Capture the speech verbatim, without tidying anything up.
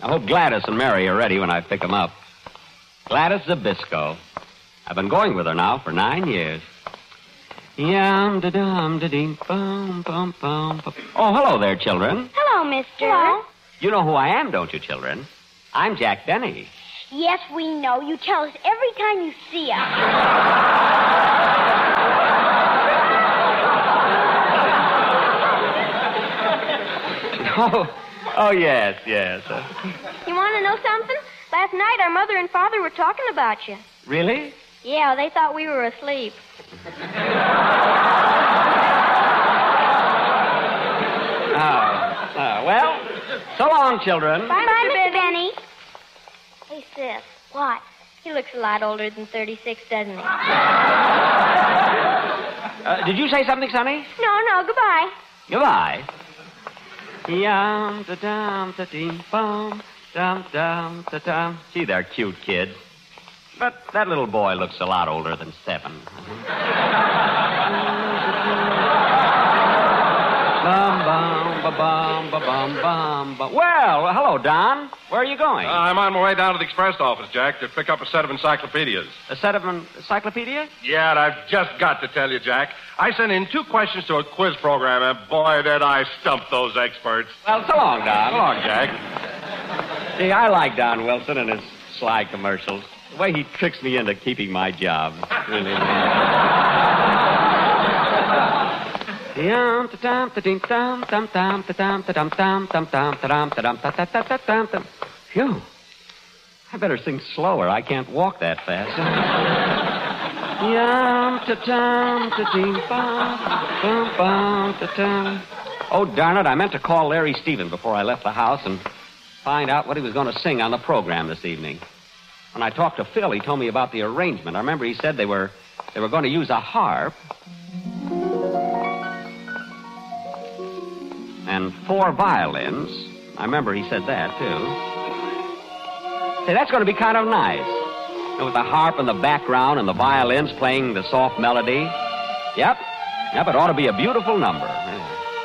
I hope Gladys and Mary are ready when I pick them up. Gladys Zabisco. I've been going with her now for nine years. Yum da dum da ding bum bum bum. Oh, hello there, children. Hello, mister. Hello. You know who I am, don't you, children? I'm Jack Denny. Yes, we know. You tell us every time you see us. Oh, oh yes, yes. Uh, You want to know something? Last night, our mother and father were talking about you. really? Yeah, they thought we were asleep. Oh, oh, well, so long, children. Bye, Bye, Mister Mister Benny. Hey, sis. What? He looks a lot older than thirty-six, doesn't he? Uh, did you say something, Sonny? No, no, goodbye. Goodbye. Yum da dum da ding bum dum dum da dum. Gee, they're cute kids. But that little boy looks a lot older than seven. Bum bum ba bum ba bum bum ba. Well, hello, Don. Where are you going? Uh, I'm on my way down to the express office, Jack, to pick up a set of encyclopedias. A set of encyclopedias? Yeah, and I've just got to tell you, Jack. I sent in two questions to a quiz program, and boy, did I stump those experts. Well, so long, Don. So long, Jack. See, I like Don Wilson and his sly commercials. The way he tricks me into keeping my job. Really. Yum ta dum ta ding dum dum dum ta dum ta dum dum dum dum ta dum ta dum ta ta ta ta dum dum. Phew. I better sing slower. I can't walk that fast. Yum ta dum ta ding bum bum bum ta dum. Oh, darn it! I meant to call Larry Stephen before I left the house and find out what he was going to sing on the program this evening. When I talked to Phil, he told me about the arrangement. I remember he said they were they were going to use a harp and four violins. I remember he said that, too. Say, that's going to be kind of nice. You know, with the harp in the background and the violins playing the soft melody. Yep. Yep, it ought to be a beautiful number. Yeah.